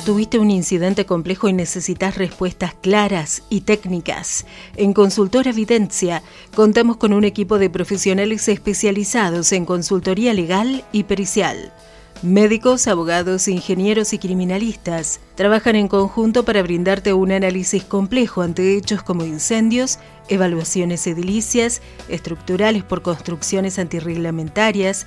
Tuviste un incidente complejo y necesitas respuestas claras y técnicas. En Consultora Videncia contamos con un equipo de profesionales especializados en consultoría legal y pericial. Médicos, abogados, ingenieros y criminalistas trabajan en conjunto para brindarte un análisis complejo ante hechos como incendios, evaluaciones edilicias, estructurales por construcciones antirreglamentarias,